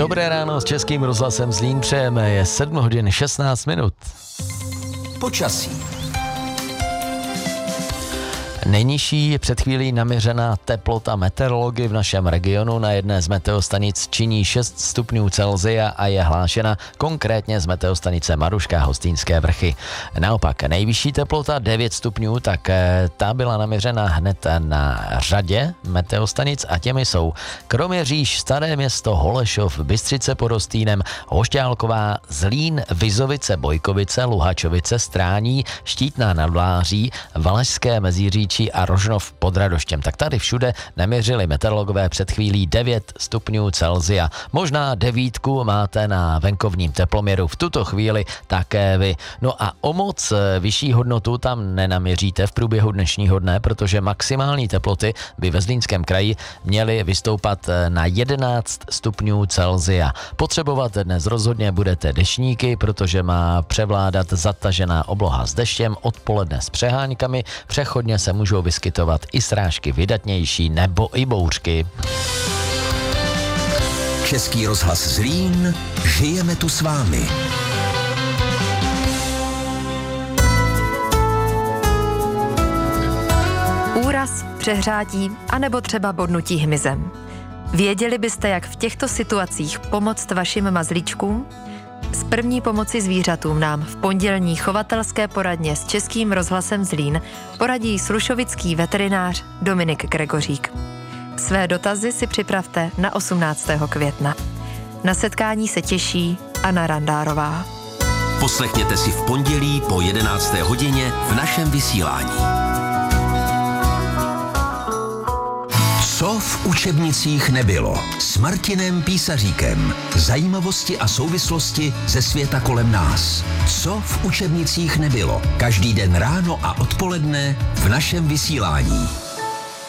Dobré ráno s Českým rozhlasem Zlín přejeme, je 7 hodin 16 minut. Počasí. Nejnižší je před chvílí naměřená teplota meteorology v našem regionu. Na jedné z meteostanic činí 6 stupňů Celsia a je hlášena konkrétně z meteostanice Maruška Hostýnské vrchy. Naopak nejvyšší teplota 9 stupňů, tak ta byla naměřena hned na řadě meteostanic a těmi jsou Kroměříž, Staré Město, Holešov, Bystřice pod Hostýnem, Hošťálková, Zlín, Vizovice, Bojkovice, Luhačovice, Strání, Štítná nad Vláří, Valašské Meziříčí a Rožnov pod Radoštěm. Tak tady všude naměřili meteorologové před chvílí 9 stupňů Celsia. Možná 9 máte na venkovním teploměru v tuto chvíli také vy. No a o moc vyšší hodnotu tam nenaměříte v průběhu dnešního dne, protože maximální teploty by ve Zlínském kraji měly vystoupat na 11 stupňů Celsia. Potřebovat dnes rozhodně budete deštníky, protože má převládat zatažená obloha s deštěm, odpoledne s přeháňkami, přechodně se můžou vyskytovat i srážky vydatnější nebo i bouřky. Český rozhlas Zlín, žijeme tu s vámi. Úraz, přehřátí anebo třeba bodnutí hmyzem. Věděli byste, jak v těchto situacích pomoct vašim mazlíčkům? Z první pomoci zvířatům nám v pondělní chovatelské poradně s Českým rozhlasem Zlín poradí slušovický veterinář Dominik Gregořík. Své dotazy si připravte na 18. května. Na setkání se těší Anna Randárová. Poslechněte si v pondělí po 11. hodině v našem vysílání. Co v učebnicích nebylo? S Martinem Písaříkem. Zajímavosti a souvislosti ze světa kolem nás. Co v učebnicích nebylo? Každý den ráno a odpoledne v našem vysílání.